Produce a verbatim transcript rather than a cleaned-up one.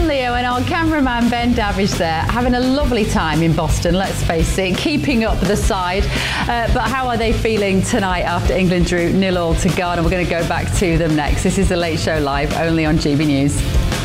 Leo and our cameraman Ben Davish there, having a lovely time in Boston, let's face it, keeping up the side. Uh, but how are they feeling tonight after England drew nil all to Ghana? We're going to go back to them next. This is The Late Show Live, only on G B News.